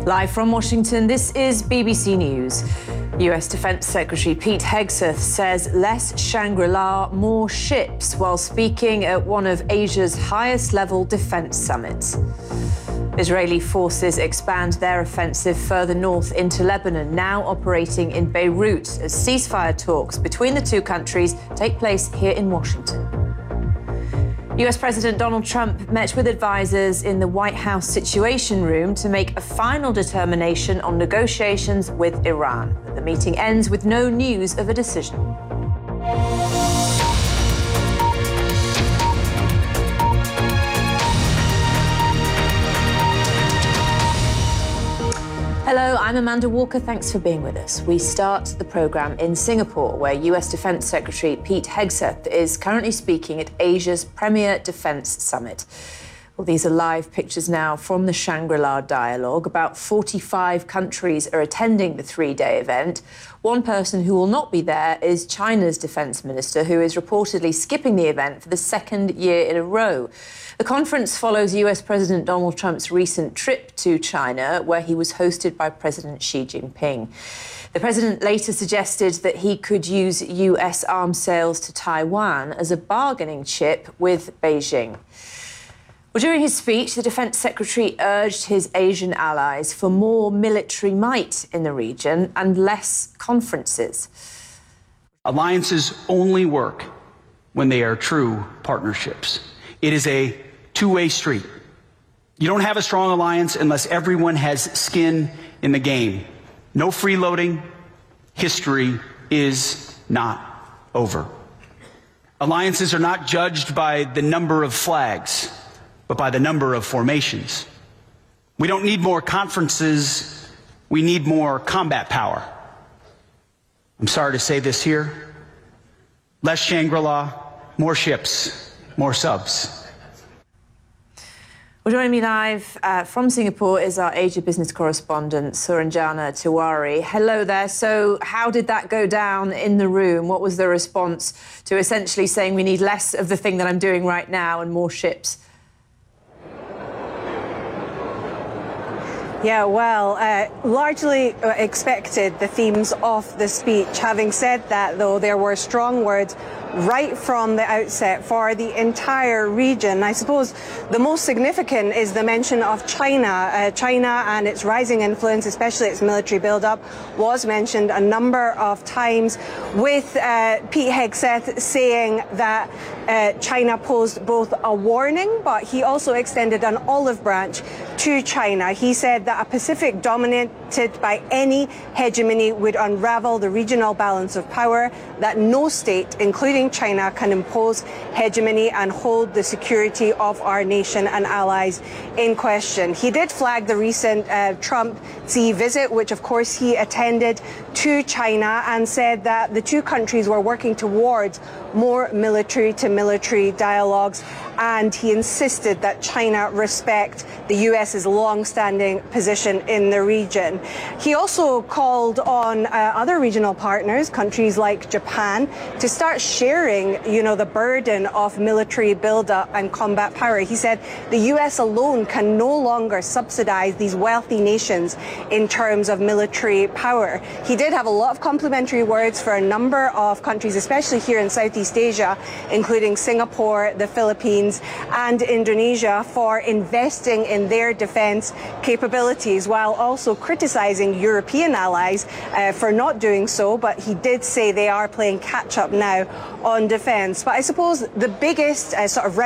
Live from Washington, this is BBC News. US Defense Secretary Pete Hegseth says less Shangri-La, more ships, while speaking at one of Asia's highest-level defense summits. Israeli forces expand their offensive further north into Lebanon, now operating in Beirut, as ceasefire talks between the two countries take place here in Washington. US President Donald Trump met with advisors in the White House Situation Room to make a final determination on negotiations with Iran. But the meeting ends with no news of a decision. Hello, I'm Amanda Walker. Thanks for being with us. We start the programme in Singapore, where US Defence Secretary Pete Hegseth is currently speaking at Asia's premier defence summit. Well, these are live pictures now from the Shangri-La dialogue. About 45 countries are attending the three-day event. One person who will not be there is China's defence minister, who is reportedly skipping the event for the second year in a row. The conference follows US President Donald Trump's recent trip to China, where he was hosted by President Xi Jinping. The president later suggested that he could use US arms sales to Taiwan as a bargaining chip with Beijing. Well, during his speech, the Defence Secretary urged his Asian allies for more military might in the region and less conferences. Alliances only work when they are true partnerships. It is a two-way street. You don't have a strong alliance unless everyone has skin in the game. No freeloading. History is not over. Alliances are not judged by the number of flags, but by the number of formations. We don't need more conferences, we need more combat power. I'm sorry to say this here. Less Shangri-La, more ships, more subs. Well, joining me live from Singapore is our Asia business correspondent, Suranjana Tiwari. Hello there. So how did that go down in the room? What was the response to essentially saying we need less of the thing that I'm doing right now and more ships? Yeah, well, largely expected, the themes of the speech. Having said that, though, there were strong words right from the outset for the entire region. I suppose the most significant is the mention of China. China and its rising influence, especially its military buildup, was mentioned a number of times, with Pete Hegseth saying that China posed both a warning, but he also extended an olive branch to China. He said that a Pacific dominated by any hegemony would unravel the regional balance of power, that no state, including China, can impose hegemony and hold the security of our nation and allies in question. He did flag the recent Trump Xi visit, which of course he attended, to China, and said that the two countries were working towards more military-to-military dialogues, and he insisted that China respect the US's long-standing position in the region. He also called on other regional partners, countries like Japan, to start sharing, the burden of military buildup and combat power. He said the US alone can no longer subsidize these wealthy nations in terms of military power. He did have a lot of complimentary words for a number of countries, especially here in Southeast Asia, including Singapore, the Philippines, and Indonesia, for investing in their defense capabilities, while also criticizing European allies for not doing so. But he did say they are playing catch-up now on defense. But I suppose the biggest sort of